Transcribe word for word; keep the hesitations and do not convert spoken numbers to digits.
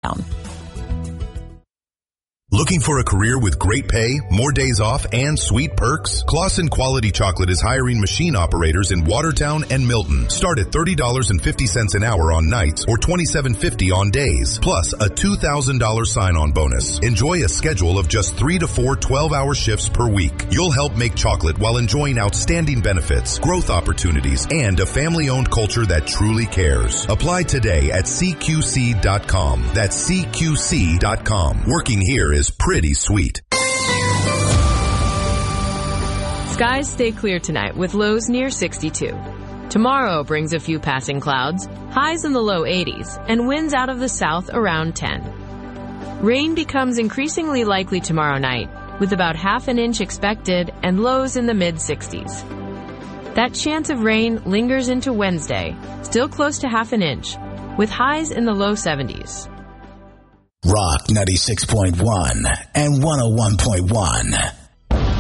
Looking for a career with great pay, more days off, and sweet perks? Claussen Quality Chocolate is hiring machine operators in Watertown and Milton. Start at thirty dollars and fifty cents an hour on nights or twenty-seven fifty on days, plus a two thousand dollars sign-on bonus. Enjoy a schedule of just three to four twelve-hour shifts per week. You'll help make chocolate while enjoying outstanding benefits, growth opportunities, and a family-owned culture that truly cares. Apply today at C Q C dot com. That's C Q C dot com. Working here is pretty sweet. Skies stay clear tonight with lows near sixty-two. Tomorrow brings a few passing clouds, highs in the low eighties, and winds out of the south around ten. Rain becomes increasingly likely tomorrow night, with about half an inch expected and lows in the mid-sixties. That chance of rain lingers into Wednesday, still close to half an inch, with highs in the low seventies. Rock ninety-six point one and one oh one point one.